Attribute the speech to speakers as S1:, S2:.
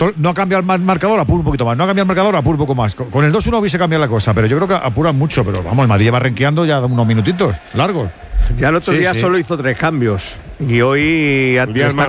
S1: no ha cambiado el marcador, apura un poquito más. No ha cambiado el marcador, apura un poco más. Con el 2-1 hubiese cambiado la cosa, pero yo creo que apura mucho. Pero vamos, el Madrid lleva renqueando ya unos minutitos largos.
S2: Ya el otro día solo hizo 3 cambios. Y hoy está